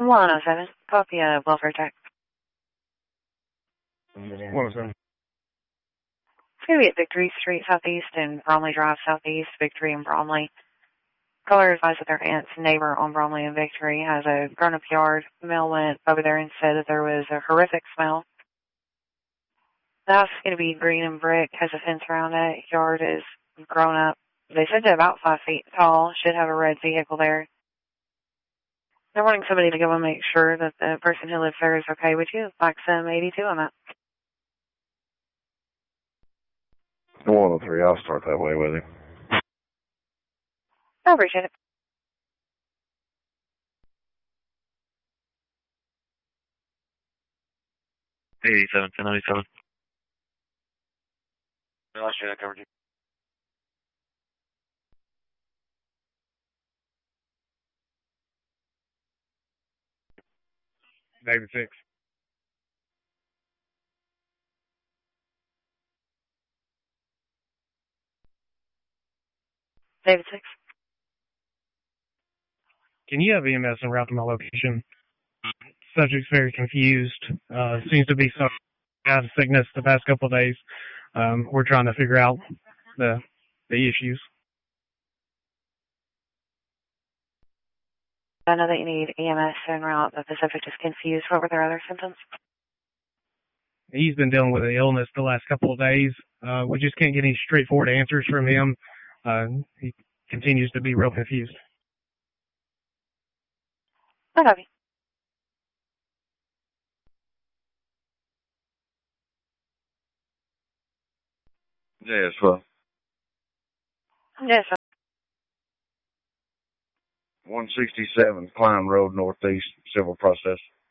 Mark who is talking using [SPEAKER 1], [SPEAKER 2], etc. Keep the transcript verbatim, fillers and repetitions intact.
[SPEAKER 1] one oh seven, copy a welfare check.
[SPEAKER 2] one oh seven.
[SPEAKER 1] It's going to be at Victory Street Southeast and Bromley Drive Southeast, Victory and Bromley. Caller advised that their aunt's neighbor on Bromley and Victory has a grown-up yard. The male went over there and said that there was a horrific smell. The house is going to be green and brick, has a fence around it. Yard is grown up. They said they're about five feet tall, should have a red vehicle there. They're wanting somebody to go and make sure that the person who lives there is okay with you. Like some eighty-two on that.
[SPEAKER 2] one oh three, I'll start that way with him.
[SPEAKER 1] I appreciate it.
[SPEAKER 3] eighty-seven, ten ninety-seven.
[SPEAKER 2] Last year I covered you. David six.
[SPEAKER 1] David six.
[SPEAKER 4] Can you have E M S en route to my location? Subject's very confused. Uh, seems to be some out of sickness the past couple of days. Um, we're trying to figure out the the issues.
[SPEAKER 1] I know that you need E M S en route, but the subject is confused. What were their other symptoms?
[SPEAKER 4] He's been dealing with an illness the last couple of days. Uh, we just can't get any straightforward answers from him. Uh, he continues to be real confused.
[SPEAKER 1] I love you.
[SPEAKER 2] Yes, well.
[SPEAKER 1] Yes, sir.
[SPEAKER 2] one sixty-seven, Klein Road, Northeast, Civil Process.